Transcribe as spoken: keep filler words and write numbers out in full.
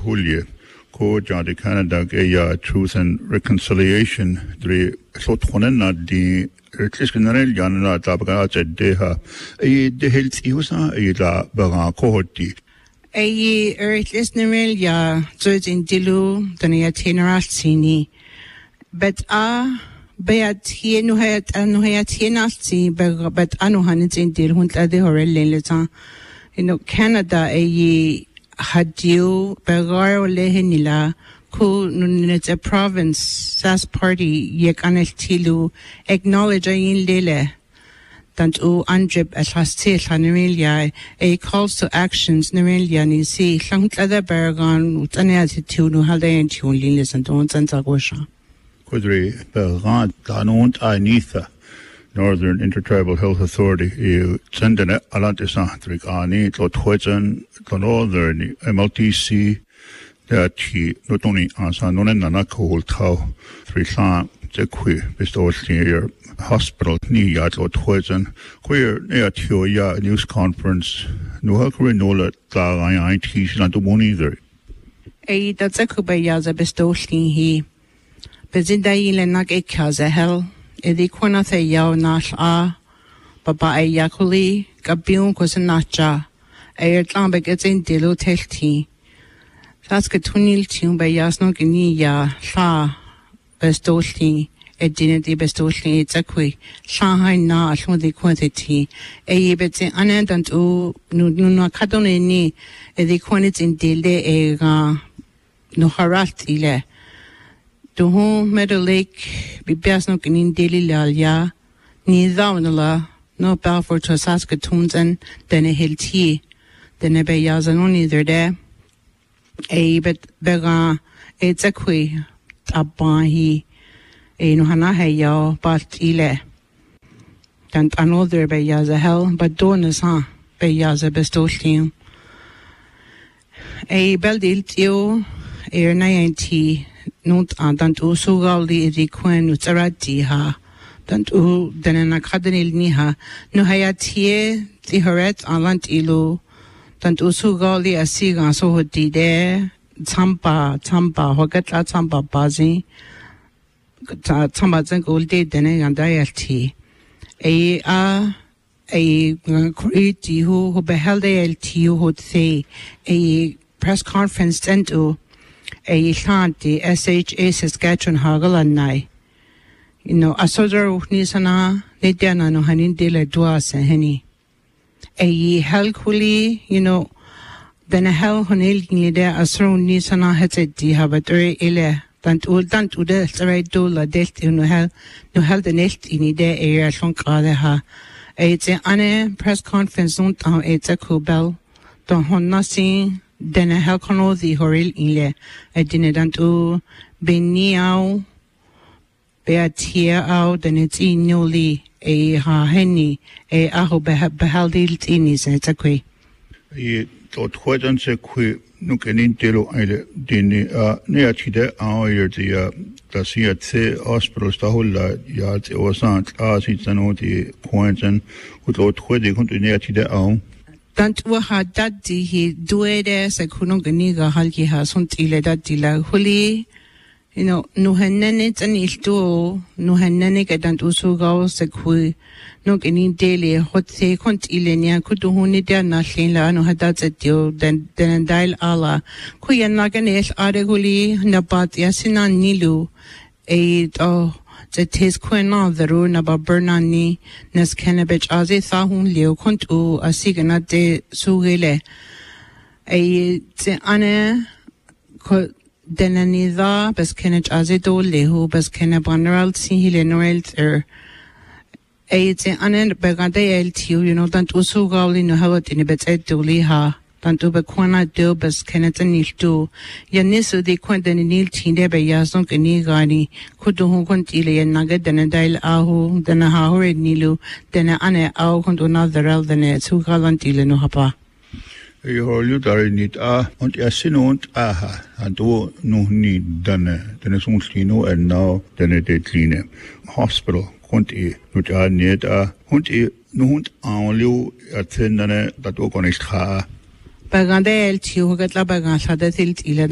Hulje. Ko jadi Canada ya Truth and Reconciliation dri sothonen na di ertliskenarel janna tabaga deha e de helt iusa e la baga kohoti e ertlisnerel ya zojin dilu dania teneralsini but a beat hienu het anu het hienalsi but anu hanin dil hunt ade horel leta you know Canada e Hadiu Begar Lehenila ku nunit a province sas party yek anel tilu acknowledge in lele tant u anjib as hastil hanemilia a calls to actions nemilia ni si langt other bergan utaniat tunu halde en tun liles and don't santagosha Kudri Bergan Danont Anitha Northern Intertribal Health Authority i sendene alantisa trikani to twojen to northern M L T C that he not only asa nonen nana cold tau three sa te qui bestowed near hospital ni ya to twojen queer near to ya news conference no hakre nola ta I T land to either e that's a kubaya za bestowed he bezinda ile nak e kaza hell Edi kwana the yao nash a baba e yakuli gabiun ko nacha e tlambe getin dilo telti Sas getunil tiun be yasno gni ya sa bestolti e dineti bestolti e zakui Shanghai na almo di quantity e bete anandant u nu nu kadone ni edi kwanitin dile e ga no harat ile Duhu Meadow Lake be besno in daily lalia ni zaunala no Balfour to Saskatoon then a hill tea then a be yazan either there a bet bega it's a qui abahi a no hana he yaw but ile then another be yaz a hell but donas ha be yaz a bestoltium a beldil tio air ninety Not tant u sugaldi edi quen utarati ha tant u denena kadenil niha no hayatie ti horet alant ilu tant u sugaldi asiga so hodi de champa champa hogat la champa bazi chamba zen golde dene ganda yalti e a e creati who who beheld elti who would say a press conference tentu a shanti S H A Saskatchewan Hagalanai. You know, a soldier nisana, Nidiana no hanin de la duas and henny. A helkuli, you know, then a hell honil nida a thrown nisana has a dihabatore ele, tant ultant to the sarai dola delt in no hell, no hell the nest in ide area shunk ha. It's an ane press conference on it's a kubel, don't hon nothing. Den a helkono the horil ile a dinedantu beniao beatia au den it's in newly a ha henny a aho behaldil tinis and it's a que. I thought what and say que no can intero ile dini a neachide our the the C hospital stahulla yat or sant as it's an oti quantan with lot where they continue neachide au. Tant u ha daddi he duede se kuno ganiga halki ha sunt ile daddi la huli you know no hanene tan ilto no hanene ke tant usuga se kui no gani daily hot se kont ile nya kudu huni der na la no hadat dio den den dail ala ku yan na ganesh are huli na bat yasina nilu e to The tes quena the runa ba bernani nes kenebich azi thahun leo kontu asigana de sugele a te ane ko denanida bes kenech azi do lehu bes kenebanral si hile noelt er a te ane begade el tiu you know tant usugali no hawat in bet et do liha tant ube quena do bes keneta niltu yanisu de kwenda ni nil tinde be yason keni gani kudu hon kontile naga dana dail ahu dana ha hore nilu dana ane au kontu nazaral dana su galantile no hapa e holu dari nit a und ersin und aha ando no ni dana dana sunslino and now dana de kline hospital kont e nut a net a und e no hund anlu atendane dat ook on is ga Bagande el tiu gat la bagasa de tilt ile